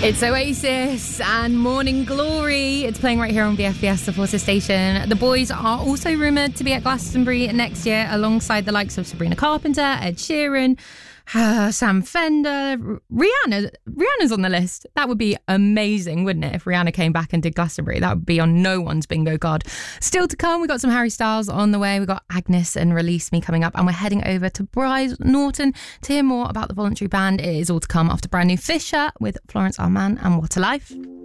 It's Oasis and Morning Glory. It's playing right here on VFBS, the Forces station. The boys are also rumoured to be at Glastonbury next year alongside the likes of Sabrina Carpenter, Ed Sheeran, Sam Fender, Rihanna. Rihanna's on the list. That would be amazing, wouldn't it, if Rihanna came back and did Glastonbury? That would be on no one's bingo card. Still to come, we got some Harry Styles on the way. We got Agnes and Release Me coming up, and we're heading over to Bryce Norton to hear more about the voluntary band. It is all to come after brand new Fisher with Florence Arman and What a Life.